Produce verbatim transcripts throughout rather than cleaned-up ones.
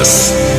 metas.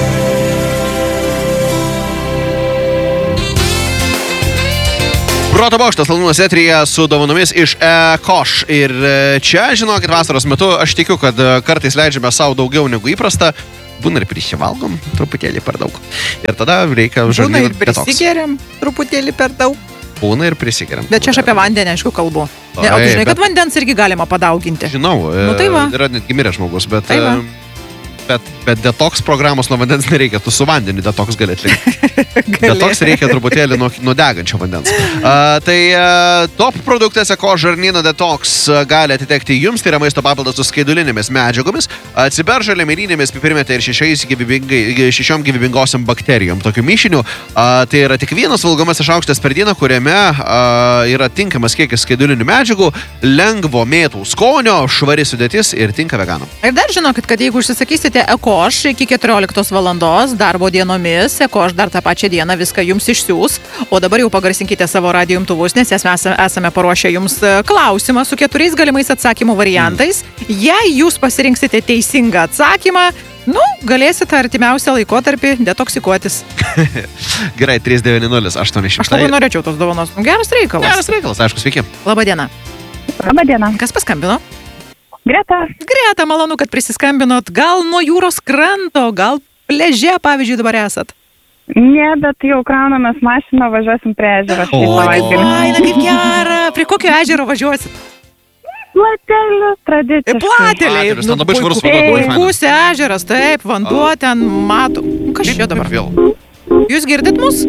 Proto bokštas Lanuos eteryje su dovanomis iš E-Koš. Ir čia, žinokit, vasaros metu aš tikiu, kad kartais leidžiame savo daugiau negu įprasta. Būna ir prisivalgom truputėlį per daug. Ir tada reikia žarnyno detoks. Būna ir prisigeriam truputėlį per daug. Būna ir prisigeriam. Bet čia aš apie vandenį, aišku, kalbu. Ne, o tu žinai, kad vandens irgi galima padauginti. Žinau, nu, tai va. Yra netgi miręs žmogus, bet... Tai va. Bet, bet detoks programos nuo vandens nereikia, tu su vandeniu detoks gali atlikti. Detoks reikia truputėlį nuo, nuo degančio vandens. Uh, tai uh, top produktas E-Koš žarnyno detoks uh, gali atitekti jums, tai yra maisto papildas su skaidulinėmis medžiagomis, atsiberža liemeninėmis, pipirimete ir šešiais gyvybingai, šešiom gyvybingosiam bakterijom. Tokiu mišiniu uh, tai yra tik vienas valgomasis šaukštas per dieną, kuriame uh, yra tinkamas kiekis skaidulinių medžiagų, lengvo mėtų skonio, švari sudėtis ir tinka veganam. Ir dar žinokit, kad jeigu užsisakysite E-Koš iki keturioliktos valandos darbo dienomis, E-Koš dar tą pačią dieną viską jums išsiūs, o dabar jau pagarsinkite savo radijo imtuvus, nes mes esame paruošę jums klausimą su keturiais galimais atsakymų variantais. Mm. Jei jūs pasirinksite teisingą atsakymą, nu, galėsite artimiausią laikotarpį detoksikuotis. Gerai, trys devyni nulis aštuoni šimtai. Aš labai norėčiau tos dovanos. Geras reikalas. Geras reikalas, aišku, sveiki. Labą dieną. Labą dieną. Kas paskambino? Greta. Greta, malonu, kad prisiskambinot. Gal nuo jūros kranto, gal pleže, pavyzdžiui, dabar esat? Ne, bet jau kraunamės mašiną, važiuosim prie ežero. O, faina, kaip gera. Prie kokio ežero važiuosit? Platelių, tradiciškai. Plateliai. Platelius, ten labai švarus vanduo. Puikus ežeras, taip, vanduo ten mato. Kas čia dabar? Jūs girdit mus?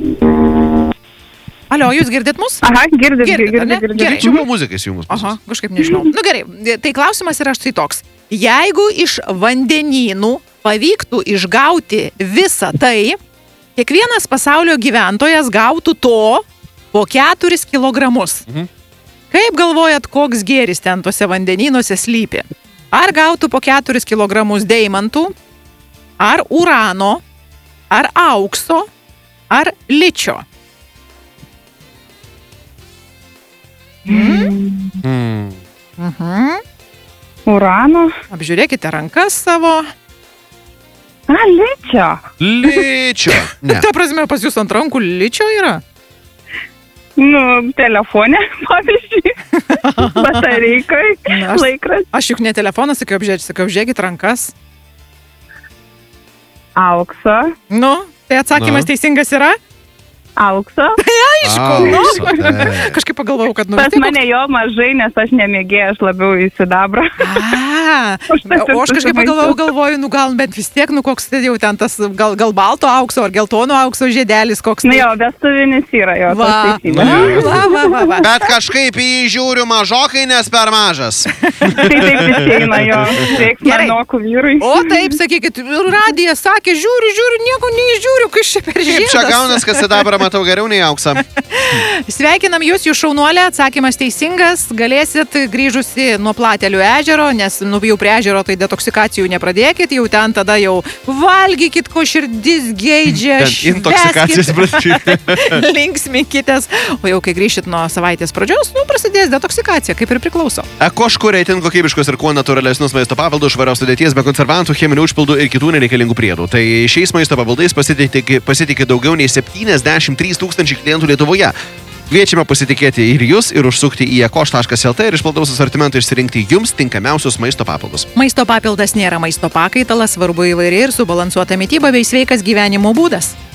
Alio, jūs girdit mus? Aha, girdit, girdit, girdit, girdit. Gerai. Čia buvo muzika įsijungus. Aha, kažkaip nežinau. Nu gerai, tai klausimas yra štai toks. Jeigu iš vandenynų pavyktų išgauti visą tai, kiekvienas pasaulio gyventojas gautų to po keturis kilogramus. Mhm. Kaip galvojat, koks gėris ten tuose vandenynuose slypi? Ar gautų po keturis kilogramus deimantų, ar urano, ar aukso, ar ličio? Mm. Mm. Mhm. Urano. Apžiūrėkite rankas savo. A, ličio. Ličio. Ne. Ta prasme, pas jūs ant rankų ličio yra? Nu, telefone, pavyzdžiui. Batareikai, aš, laikras. aš juk ne telefoną sakiau apžiūrėti, sakiau apžiūrėkit rankas. Aukso. Nu, tai atsakymas nu. Teisingas yra? Aukso. Tai aišku, nu. Kažkaip pagalvojau, kad nu. Pas mane jo mažai, nes aš nemėgėjau, aš labiau į sidabrą. A, o aš kažkaip pagalvojau, galvoju, nu gal, bet vis tiek, nu koks tai jau ten tas, gal, gal balto aukso ar geltono aukso žiedelis, koks tai. Na jo, vestuvinis yra jo. Va, va, va, va, va, va. Bet kažkaip į jį žiūriu mažokai, nes per mažas. Tai taip išeina jo. Reiks manokų vyrui. O taip, sakykit, radija sakė, žiūriu, žiūriu, nieko neįžiūriu, kas čia per žiedas. Kaip čia gaunas, kad sidabrą matau geriau nei auksą. Sveikinam jūs, jūs šaunuolė, atsakymas teisingas, galėsit grįžusi nuo Platelių ežero, nes nu, jau prie ežero tai detoksikacijų nepradėkit, jau ten tada jau valgykit, ko širdis geidžia, švęskit, linksminkitės, o jau kai grįšit nuo savaitės pradžios, nu, prasidės detoksikacija, kaip ir priklauso. E-Koš kuria itin kokybiškus ir kuo natūralesnius maisto papildus, švarios sudėties, be konservantų, cheminių užpildų ir kitų nereikalingų priedų. Tai šiais maisto papildais pasitikė, pasitikė daugiau nei septyniasdešimt trys tūkstančiai klientų Lietuvoje. Kviečiame pasitikėti ir jūs ir užsukti į ekoš taškas lt ir iš plataus asortimento išsirinkti jums tinkamiausius maisto papildus. Maisto papildas nėra maisto pakaitalas, svarbu įvairi ir subalansuota mityba bei sveikas gyvenimo būdas.